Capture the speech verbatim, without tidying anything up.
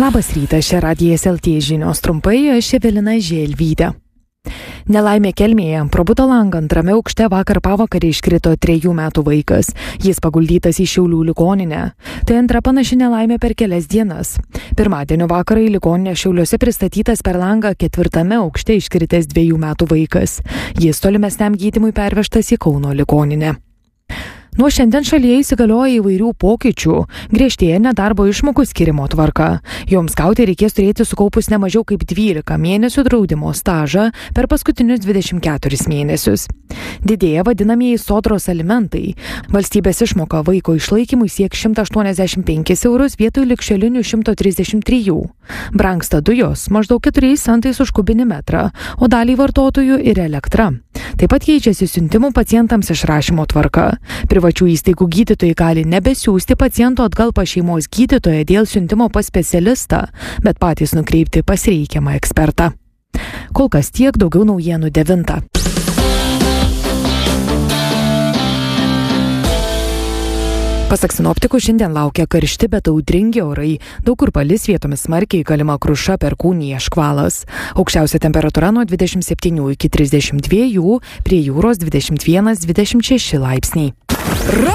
Labas rytas, čia Radijas L T žinios trumpai, aš Evelina Želvytė. Nelaimė Kelmėje. Pro buto langą antrame aukšte vakar pavakarį iškrito trejų metų vaikas. Jis paguldytas į Šiaulių ligoninę. Tai antra panaši nelaimė per kelias dienas. Pirmadienio vakarą į ligoninę Šiauliuose pristatytas per langą ketvirtame aukšte iškritęs dviejų metų vaikas. Jis tolimesniam gydymui pervežtas į Kauno ligoninę. Nuo šiandien šalyje įsigalioja įvairių pokyčių. Griežtėja nedarbo išmokų skirimo tvarka. Joms gauti reikės turėti sukaupus ne mažiau kaip dvylika mėnesių draudimo stažą per paskutinius dvidešimt keturis mėnesius. Didėja vadinamieji sodros alimentai. Valstybės išmoka vaiko išlaikymui sieks šimtą aštuoniasdešimt penkis eurus vietoj ligšiolinių šimto trisdešimt trijų. Brangsta dujos maždaug keturiais centais už kubinį metrą, o daliai vartotojų ir elektra. Taip pat keičiasi siuntimų pacientams išrašymo tvarka. Privačių įstaigų gydytojai gali nebesiųsti paciento atgal pas šeimos gydytoją dėl siuntimo pas specialistą, bet patys nukreipti pas reikiamą ekspertą. Kol kas tiek, daugiau naujienų devintą. Pasak sinoptikų, šiandien laukia karšti, bet audringi orai. Daug kur palis, vietomis smarkiai, galima kruša, perkūnija, škvalas. Aukščiausia temperatūra nuo dvidešimt septynių iki trisdešimt dviejų, prie jūros dvidešimt vienas dvidešimt šeši laipsniai.